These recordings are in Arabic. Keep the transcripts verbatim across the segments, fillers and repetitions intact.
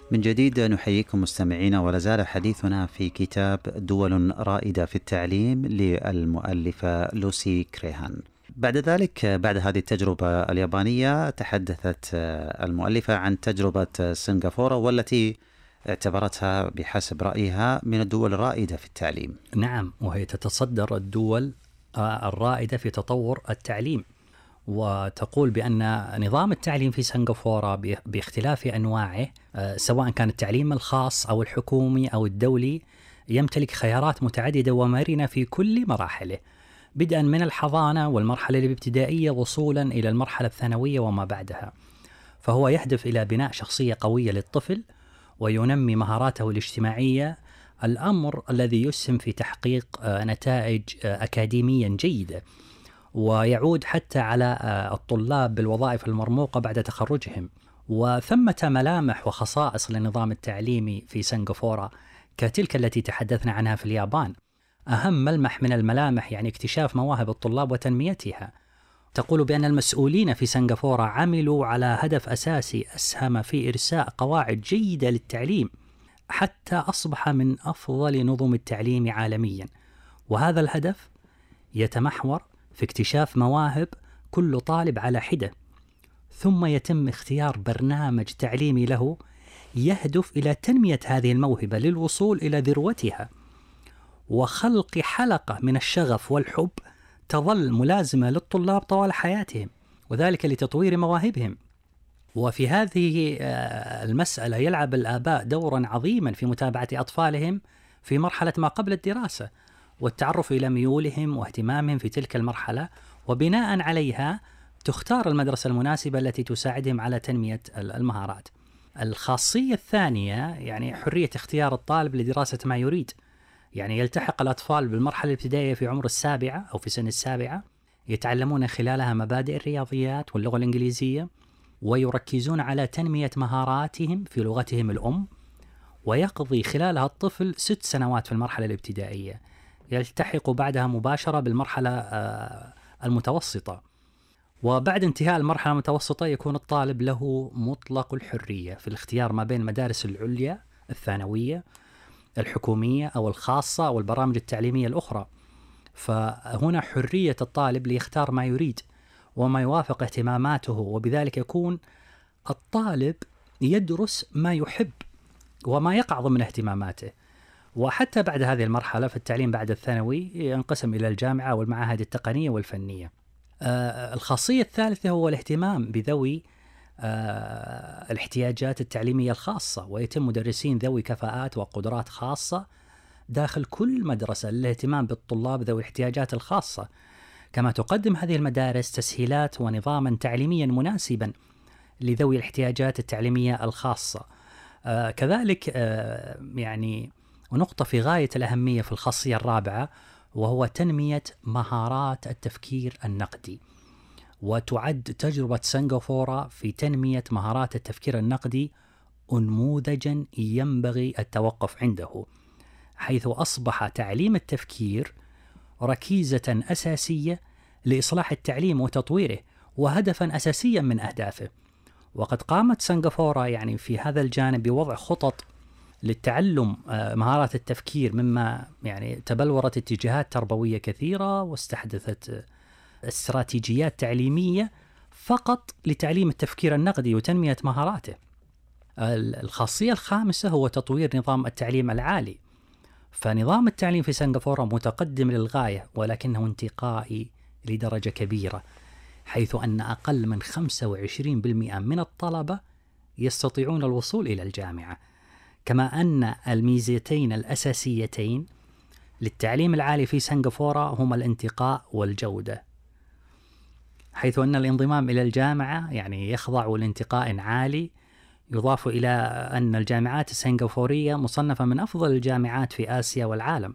من جديد نحييكم مستمعينا، ولا زال حديثنا في كتاب دول رائدة في التعليم للمؤلفة لوسي كريهان. بعد ذلك، بعد هذه التجربة اليابانية، تحدثت المؤلفة عن تجربة سنغافورة، والتي اعتبرتها بحسب رأيها من الدول الرائدة في التعليم. نعم، وهي تتصدر الدول الرائدة في تطور التعليم، وتقول بأن نظام التعليم في سنغافورة باختلاف أنواعه، سواء كان التعليم الخاص أو الحكومي أو الدولي، يمتلك خيارات متعددة ومرنة في كل مراحله، بدءا من الحضانة والمرحلة الابتدائية وصولا إلى المرحلة الثانوية وما بعدها. فهو يهدف إلى بناء شخصية قوية للطفل وينمي مهاراته الاجتماعية، الأمر الذي يسهم في تحقيق نتائج أكاديميا جيدة، ويعود حتى على الطلاب بالوظائف المرموقة بعد تخرجهم. وثمة ملامح وخصائص للنظام التعليمي في سنغافورة كتلك التي تحدثنا عنها في اليابان. أهم ملمح من الملامح يعني اكتشاف مواهب الطلاب وتنميتها. تقول بأن المسؤولين في سنغافورة عملوا على هدف أساسي أسهم في إرساء قواعد جيدة للتعليم حتى أصبح من أفضل نظم التعليم عالميا، وهذا الهدف يتمحور في اكتشاف مواهب كل طالب على حدة، ثم يتم اختيار برنامج تعليمي له يهدف إلى تنمية هذه الموهبة للوصول إلى ذروتها، وخلق حلقة من الشغف والحب تظل ملازمة للطلاب طوال حياتهم، وذلك لتطوير مواهبهم. وفي هذه المسألة يلعب الآباء دورا عظيما في متابعة أطفالهم في مرحلة ما قبل الدراسة، والتعرف إلى ميولهم واهتمامهم في تلك المرحلة، وبناء عليها تختار المدرسة المناسبة التي تساعدهم على تنمية المهارات. الخاصية الثانية يعني حرية اختيار الطالب لدراسة ما يريد. يعني يلتحق الأطفال بالمرحلة الابتدائية في عمر السابعة أو في سن السابعة، يتعلمون خلالها مبادئ الرياضيات واللغة الإنجليزية، ويركزون على تنمية مهاراتهم في لغتهم الأم، ويقضي خلالها الطفل ست سنوات في المرحلة الابتدائية، يلتحق بعدها مباشرة بالمرحلة المتوسطة. وبعد انتهاء المرحلة المتوسطة يكون الطالب له مطلق الحرية في الاختيار ما بين المدارس العليا الثانوية الحكومية أو الخاصة أو البرامج التعليمية الأخرى. فهنا حرية الطالب ليختار ما يريد وما يوافق اهتماماته، وبذلك يكون الطالب يدرس ما يحب وما يقع ضمن اهتماماته. وحتى بعد هذه المرحلة في التعليم بعد الثانوي ينقسم إلى الجامعة والمعاهد التقنية والفنية. آه الخاصية الثالثة هو الاهتمام بذوي آه الاحتياجات التعليمية الخاصة، ويتم مدرسين ذوي كفاءات وقدرات خاصة داخل كل مدرسة للاهتمام بالطلاب ذوي الاحتياجات الخاصة. كما تقدم هذه المدارس تسهيلات ونظاما تعليميا مناسبا لذوي الاحتياجات التعليمية الخاصة. آه كذلك آه يعني ونقطة في غاية الأهمية في الخاصية الرابعة، وهو تنمية مهارات التفكير النقدي. وتعد تجربة سنغافورة في تنمية مهارات التفكير النقدي أنموذجا ينبغي التوقف عنده، حيث أصبح تعليم التفكير ركيزة أساسية لإصلاح التعليم وتطويره وهدفا أساسيا من أهدافه. وقد قامت سنغافورة يعني في هذا الجانب بوضع خطط للتعلم مهارات التفكير، مما يعني تبلورت اتجاهات تربوية كثيرة واستحدثت استراتيجيات تعليمية فقط لتعليم التفكير النقدي وتنمية مهاراته. الخاصية الخامسة هو تطوير نظام التعليم العالي. فنظام التعليم في سنغافورة متقدم للغاية، ولكنه انتقائي لدرجة كبيرة، حيث أن أقل من خمسة وعشرين بالمئة من الطلبة يستطيعون الوصول إلى الجامعة. كما أن الميزتين الأساسيتين للتعليم العالي في سنغافورة هما الانتقاء والجودة، حيث أن الانضمام إلى الجامعة يعني يخضع لانتقاء عالي، يضاف إلى أن الجامعات السنغافورية مصنفة من أفضل الجامعات في آسيا والعالم.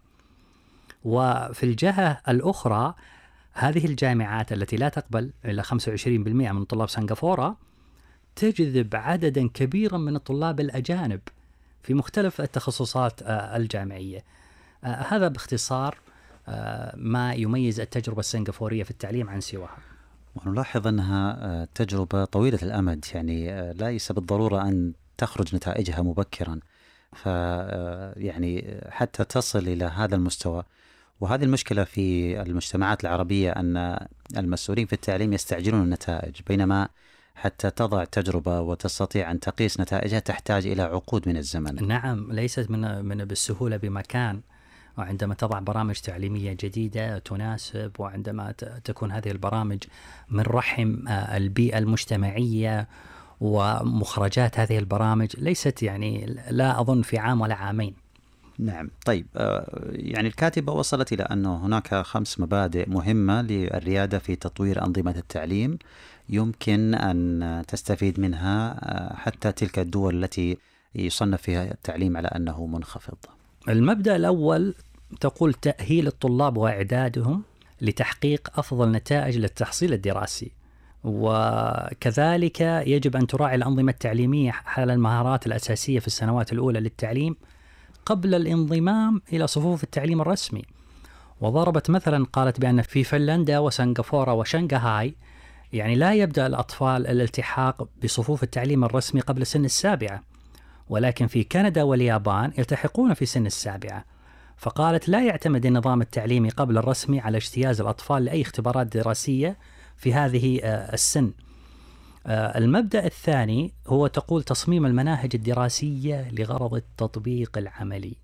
وفي الجهة الأخرى هذه الجامعات التي لا تقبل إلا خمسة وعشرين بالمئة من طلاب سنغافورة تجذب عددا كبيرا من الطلاب الأجانب في مختلف التخصصات الجامعية. هذا باختصار ما يميز التجربة السنغافورية في التعليم عن سواها. ونلاحظ أنها تجربة طويلة الأمد، يعني ليس بالضرورة أن تخرج نتائجها مبكرا، ف يعني حتى تصل إلى هذا المستوى. وهذه المشكلة في المجتمعات العربية، أن المسؤولين في التعليم يستعجلون النتائج، بينما حتى تضع تجربة وتستطيع أن تقيس نتائجها تحتاج إلى عقود من الزمن. نعم، ليست من من بالسهولة بمكان. وعندما تضع برامج تعليمية جديدة تناسب، وعندما تكون هذه البرامج من رحم البيئة المجتمعية ومخرجات هذه البرامج ليست يعني لا أظن في عام ولا عامين. نعم. طيب، يعني الكاتبة وصلت إلى أنه هناك خمس مبادئ مهمة للريادة في تطوير أنظمة التعليم يمكن أن تستفيد منها حتى تلك الدول التي يصنف فيها التعليم على أنه منخفض. المبدأ الأول تقول تأهيل الطلاب وإعدادهم لتحقيق أفضل نتائج للتحصيل الدراسي، وكذلك يجب أن تراعي الأنظمة التعليمية حال المهارات الأساسية في السنوات الأولى للتعليم قبل الانضمام إلى صفوف التعليم الرسمي. وضربت مثلا قالت بأن في فنلندا وسنغافورة وشنغهاي يعني لا يبدأ الأطفال الالتحاق بصفوف التعليم الرسمي قبل سن السابعة، ولكن في كندا واليابان يلتحقون في سن السابعة. فقالت لا يعتمد النظام التعليمي قبل الرسمي على اجتياز الأطفال لأي اختبارات دراسية في هذه السن. المبدأ الثاني هو تقول تصميم المناهج الدراسية لغرض التطبيق العملي،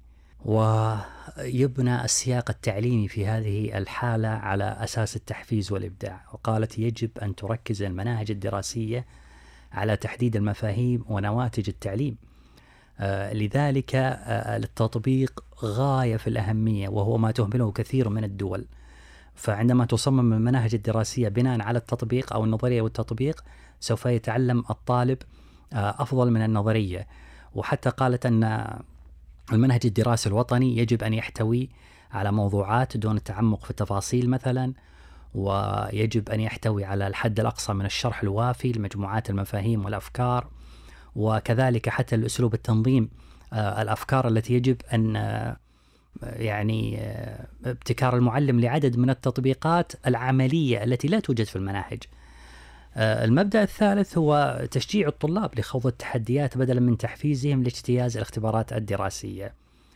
ويبنى السياق التعليمي في هذه الحالة على أساس التحفيز والإبداع. وقالت يجب أن تركز المناهج الدراسية على تحديد المفاهيم ونواتج التعليم، آه لذلك آه التطبيق غاية في الأهمية، وهو ما تهمله كثير من الدول. فعندما تصمم المناهج الدراسية بناء على التطبيق أو النظرية والتطبيق سوف يتعلم الطالب آه أفضل من النظرية. وحتى قالت أن المنهج الدراسي الوطني يجب أن يحتوي على موضوعات دون التعمق في التفاصيل مثلا، ويجب أن يحتوي على الحد الأقصى من الشرح الوافي لمجموعات المفاهيم والأفكار، وكذلك حتى الأسلوب التنظيم آه الأفكار التي يجب أن آه يعني آه ابتكار المعلم لعدد من التطبيقات العملية التي لا توجد في المناهج. آه المبدأ الثالث هو تشجيع الطلاب لخوض التحديات بدلا من تحفيزهم لاجتياز الاختبارات الدراسية.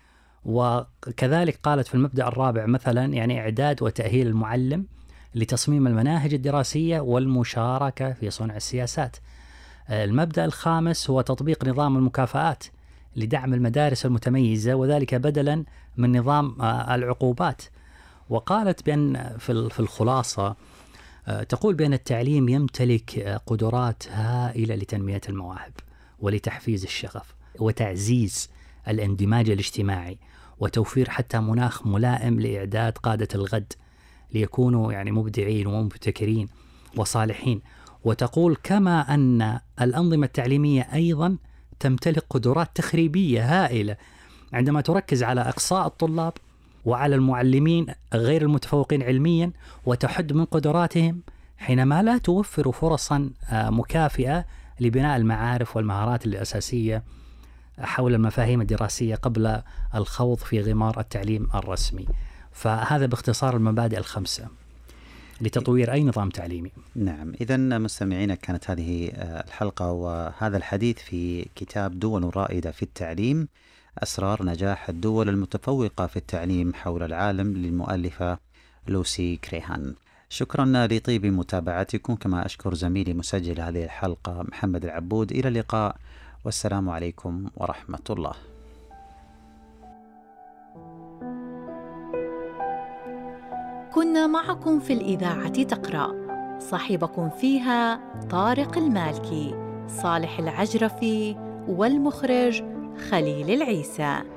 وكذلك قالت في المبدأ الرابع مثلا يعني إعداد وتأهيل المعلم لتصميم المناهج الدراسية والمشاركة في صنع السياسات. المبدأ الخامس هو تطبيق نظام المكافآت لدعم المدارس المتميزة، وذلك بدلا من نظام العقوبات. وقالت بأن في الخلاصة تقول بأن التعليم يمتلك قدرات هائلة لتنمية المواهب ولتحفيز الشغف وتعزيز الاندماج الاجتماعي، وتوفير حتى مناخ ملائم لإعداد قادة الغد ليكونوا يعني مبدعين ومبتكرين وصالحين. وتقول كما أن الأنظمة التعليمية أيضا تمتلك قدرات تخريبية هائلة عندما تركز على إقصاء الطلاب وعلى المعلمين غير المتفوقين علميا، وتحد من قدراتهم حينما لا توفر فرصا مكافئة لبناء المعارف والمهارات الأساسية حول المفاهيم الدراسية قبل الخوض في غمار التعليم الرسمي. فهذا باختصار المبادئ الخمسة لتطوير أي نظام تعليمي. نعم، إذن مستمعينا كانت هذه الحلقة وهذا الحديث في كتاب دول رائدة في التعليم، أسرار نجاح الدول المتفوقة في التعليم حول العالم، للمؤلفة لوسي كريهان. شكرا لطيب متابعتكم، كما أشكر زميلي مسجل هذه الحلقة محمد العبود. إلى اللقاء والسلام عليكم ورحمة الله. كنا معكم في الإذاعة تقرأ، صاحبكم فيها طارق المالكي، صالح العجرفي، والمخرج خليل العيسى.